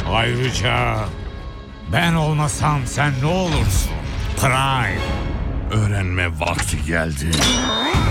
Ayrıca ben olmasam sen ne olursun? Prime. Öğrenme vakti geldi.